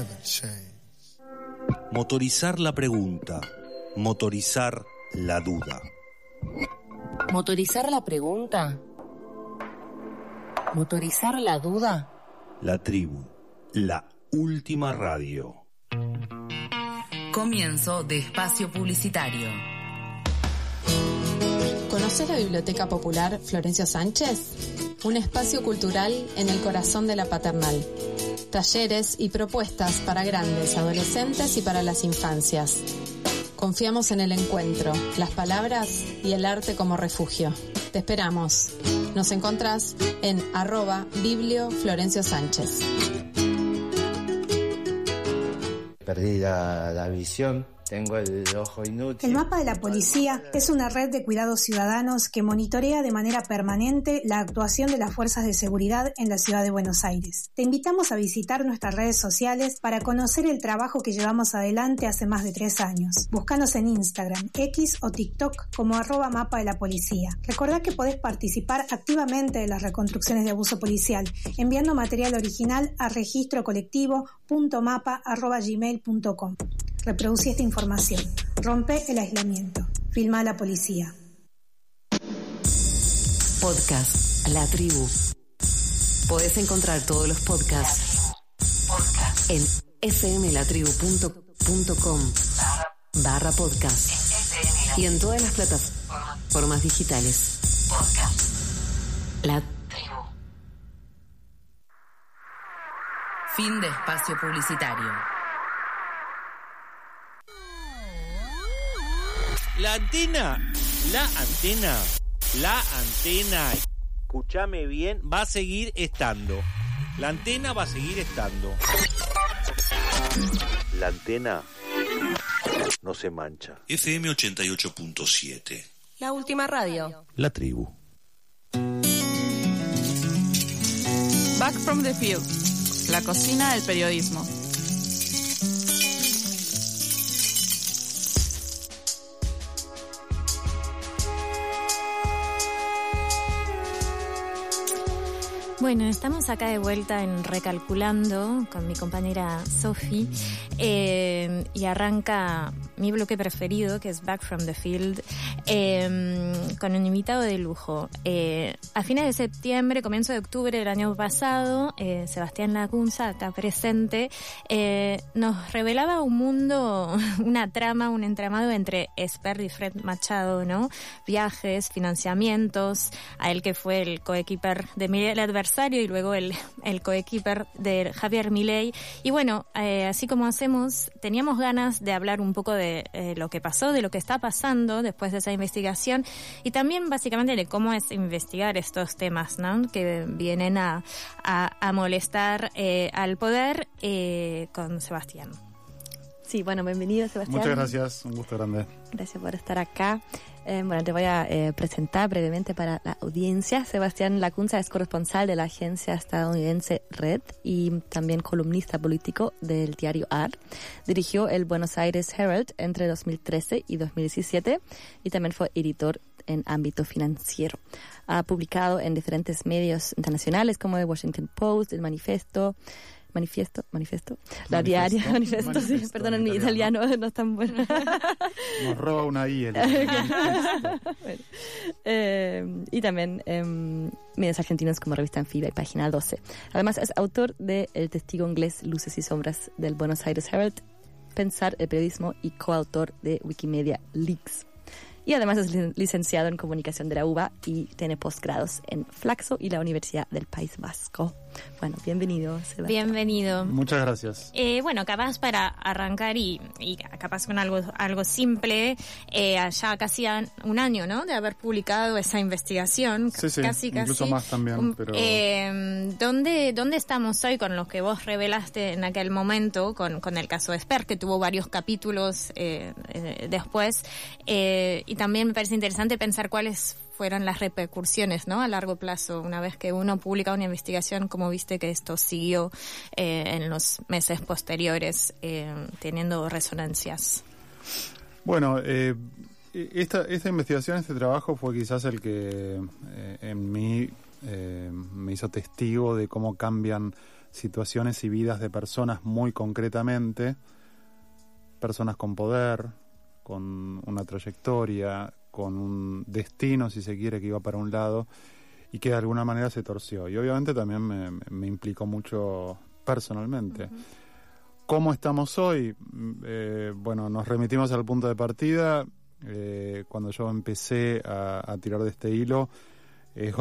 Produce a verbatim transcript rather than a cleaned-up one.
Motorizar la pregunta, motorizar la duda. Motorizar la pregunta, motorizar la duda. La tribu, la última radio. Comienzo de espacio publicitario. ¿Conoces la Biblioteca Popular Florencio Sánchez? Un espacio cultural en el corazón de la Paternal. Talleres y propuestas para grandes, adolescentes y para las infancias. Confiamos en el encuentro, las palabras y el arte como refugio. Te esperamos. Nos encontrás en arroba Biblio Florencio Sánchez. Perdí la, la visión. Tengo el ojo inútil. El Mapa de la Policía es una red de cuidados ciudadanos que monitorea de manera permanente la actuación de las fuerzas de seguridad en la ciudad de Buenos Aires. Te invitamos a visitar nuestras redes sociales para conocer el trabajo que llevamos adelante hace más de tres años. Búscanos en Instagram, X o TikTok como arroba Mapa de la Policía. Recordá que podés participar activamente de las reconstrucciones de abuso policial enviando material original a registro colectivo punto mapa arroba gmail punto com. Reproducí esta información. Rompe el aislamiento. Filma a la policía. Podcast La Tribu. Podés encontrar todos los podcasts en fmlatribu punto com barra podcast y en todas las plataformas digitales. La Tribu. Fin de espacio publicitario. La antena, la antena, la antena, escúchame bien, va a seguir estando. La antena va a seguir estando. La antena no se mancha. F M ochenta y ocho punto siete. La última radio. La tribu. Back from the Field. La cocina del periodismo. Bueno, estamos acá de vuelta en Recalculando con mi compañera Sofi eh, y arranca mi bloque preferido, que es Back from the Field, eh, con un invitado de lujo. Eh, a fines de septiembre, comienzo de octubre del año pasado, eh, Sebastián Lacunza, acá presente, eh, nos revelaba un mundo, una trama, un entramado entre Esper y Fred Machado, ¿no? Viajes, financiamientos, a él que fue el coequiper de Miguel Adversario y luego el, el coequiper de Javier Milei. Y bueno, eh, así como hacemos, teníamos ganas de hablar un poco de eh, lo que pasó, de lo que está pasando después de esa investigación y también básicamente de cómo es investigar estos temas, ¿no? Que vienen a, a, a molestar eh, al poder eh, con Sebastián. Sí, bueno, bienvenido, Sebastián. Muchas gracias, un gusto grande. Gracias por estar acá. Eh, bueno, te voy a eh, presentar brevemente para la audiencia. Sebastián Lacunza es corresponsal de la agencia estadounidense Red y también columnista político del diario A R. Dirigió el Buenos Aires Herald entre dos mil trece y dos mil diecisiete y también fue editor en ámbito financiero. Ha publicado en diferentes medios internacionales como el Washington Post, el Manifesto, Manifiesto, manifiesto, la diaria, manifiesto, manifiesto, sí, perdón, mi italiano no es tan bueno. Nos roba una I el bueno, eh, y también eh, medios argentinos como Revista Anfibia y Página doce. Además es autor de El testigo inglés, Luces y sombras del Buenos Aires Herald, Pensar el periodismo y coautor de Wikimedia Leaks. Y además es licenciado en Comunicación de la U B A y tiene posgrados en Flaxo y la Universidad del País Vasco. Bueno, bienvenido, Sebastián. Bienvenido. Muchas gracias. Eh, bueno, capaz para arrancar y, y capaz con algo algo simple, eh, allá casi un año, ¿no? De haber publicado esa investigación. Sí, sí, casi, incluso casi. más también, pero... Eh, ¿dónde, ¿Dónde estamos hoy con lo que vos revelaste en aquel momento con, con el caso de Esper, que tuvo varios capítulos eh, eh, después? Eh, y también me parece interesante pensar cuáles fueron las repercusiones, ¿no? A largo plazo, una vez que uno publica una investigación, como viste que esto siguió eh, en los meses posteriores, eh, teniendo resonancias. Bueno, eh, esta, esta investigación, este trabajo fue quizás el que eh, en mí eh, me hizo testigo de cómo cambian situaciones y vidas de personas muy concretamente, personas con poder, con una trayectoria, con un destino, si se quiere, que iba para un lado y que de alguna manera se torció. Y obviamente también me, me implicó mucho personalmente. Uh-huh. ¿Cómo estamos hoy? Eh, bueno, nos remitimos al punto de partida. Eh, cuando yo empecé a, a tirar de este hilo, eh,